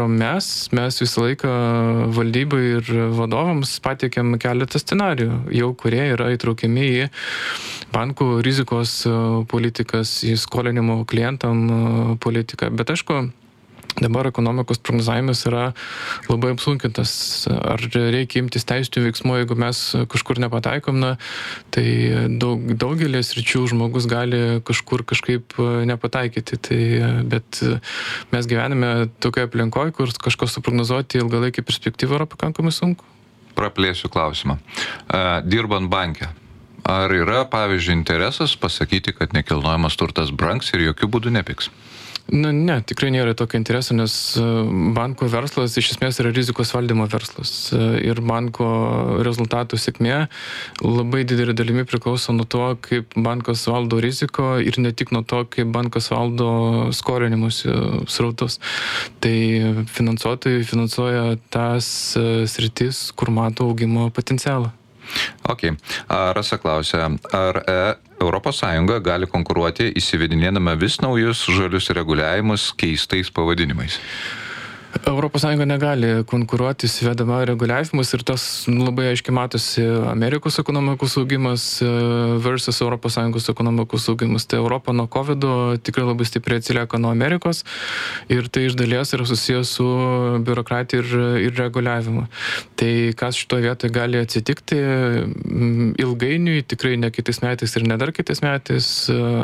Mes visą laiką valdybai ir vadovams pateikėm keletą scenarijų, jau kurie yra įtraukiami į bankų rizikos politikas, į skolinimo klientam politiką. Bet aišku, dabar ekonomikos prognozavimas yra labai apsunkintas. Ar reikia imtis teisinių veiksmų, jeigu mes kažkur nepataikom, tai daugelį sričių žmogus gali kažkaip nepataikyti. Bet mes gyvename tokioje aplinkoje, kur kažko suprognozuoti ilgalaikį perspektyvą yra pakankamai sunku. Praplėsiu klausimą. Dirbant banke, ar yra, pavyzdžiui, interesas pasakyti, kad nekilnojamas turtas brangs ir jokių būdų nepigs? Ne, tikrai nėra tokio intereso, nes banko verslas iš esmės yra rizikos valdymo verslas. Ir banko rezultatų sėkmė labai didelė dalimi priklauso nuo to, kaip bankas valdo riziko ir ne tik nuo to, kaip bankas valdo skolinimus srautus. Tai finansuotojai finansuoja tas sritis, kur mato augimo potencialą. Ok. Rasa klausia, ar ES gali konkuruoti įsivedinėdama vis naujus žalius reguliavimus keistais pavadinimais? ES negali konkuruoti įsivedama reguliavimus ir tas labai aiškiai matosi Amerikos ekonomikos augimas versus ES ekonomikos augimas. Tai Europa nuo COVID tikrai labai stipriai atsilieka nuo Amerikos ir tai iš dalies yra susijęs su biurokratija ir reguliavimu. Tai kas šitoje vietoje gali atsitikti ilgainiui, tikrai ne kitais metais ir ne dar kitais metais,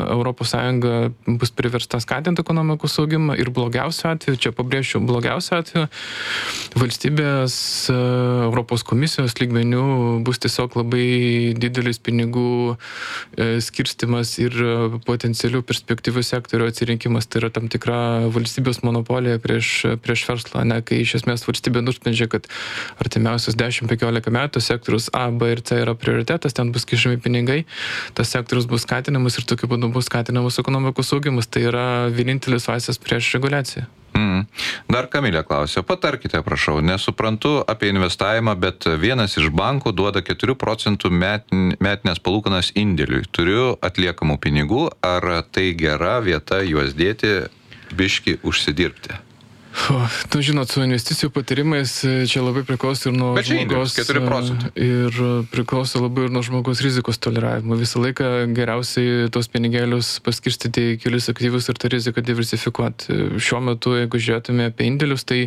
ES bus priversta skatinti ekonomikos augimą ir blogiausiu atveju, čia pabrėšiu blogiausiu atveju, valstybės Europos komisijos lygmenių bus tiesiog labai didelis pinigų skirstimas ir potencialių perspektyvių sektorių atsirinkimas. Tai yra tam tikra valstybės monopolija prieš verslą, kai iš esmės valstybė nusprendžia, kad artimiausius 10-15 metų sektorius A, B ir C yra prioritetas, ten bus kišami pinigai, tas sektorius bus skatinamas ir tokiu būdu bus skatinamas ekonomikos augimas. Tai yra vienintelis vaistas prieš reguliaciją. Dar Kamilė klausia, patarkite, prašau, nesuprantu apie investavimą, bet vienas iš bankų duoda 4% metinės palūkanas indėliui. Turiu atliekamų pinigų, ar tai gera vieta juos dėti, biškį užsidirbti? Žinot, su investicijų patyrimais čia labai priklauso ir nuo žmogaus 4%. Ir priklauso labai ir nuo žmogaus rizikos toleravimo. Visą laiką geriausiai tos pinigėlius paskirstyti į kelius aktyvus ir tą riziką diversifikuoti. Šiuo metu, jeigu žiūrėtume apie indėlius, tai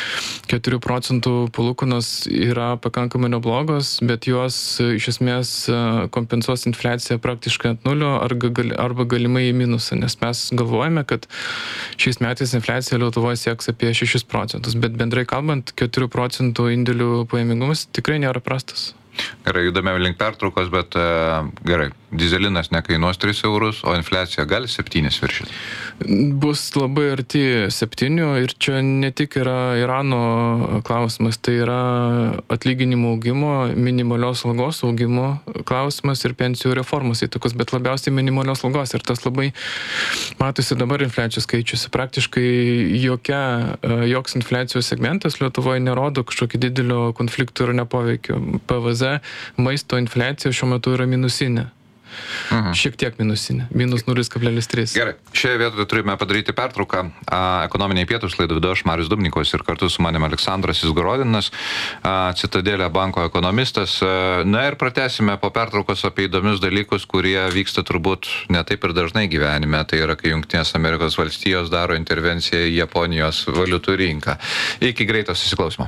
4% palūkanos yra pakankamai neblogos, bet juos iš esmės kompensuos infliacija praktiškai ant nulio arba galimai į minusą, nes mes galvojame, kad šiais metais infliacija Lietuvoje sieks apie 6%, bet bendrai kalbant, 4% indėlių pajamingumas tikrai nėra prastas. Gerai, judame link pertraukos, bet gerai, dizelinas nekainuos 3 eurus, o infliacija gali 7 viršyti? Bus labai arti 7 ir čia ne tik yra Irano klausimas, tai yra atlyginimų augimo, minimalios algos augimo klausimas ir pensijų reformos įtakos, bet labiausiai minimalios algos ir tas labai matosi dabar infliacijos skaičiuose. Praktiškai joks infliacijos segmentas Lietuvoje nerodo kažkokį didelio konfliktų ir nepoveikio. PVZ maisto infliacija šiuo metu yra minusinė. Šiek tiek minusinė, minus 0,3. Gerai, šioje vietoje turime padaryti pertrauką. Ekonominiai pietūs laidą vedu aš, Marius Dubnikovas, ir kartu su manim Aleksandras Izgorodinas, Citadelė banko ekonomistas. Na ir pratęsime po pertraukos apie įdomius dalykus, kurie vyksta turbūt ne taip ir dažnai gyvenime. Tai yra, kai Jungtinės Amerikos valstijos daro intervenciją į Japonijos valiutų rinką. Iki greito susiklausimo.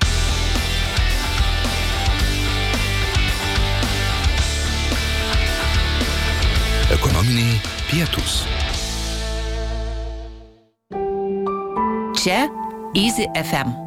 Ekonominiai pietūs. Čia Easy FM.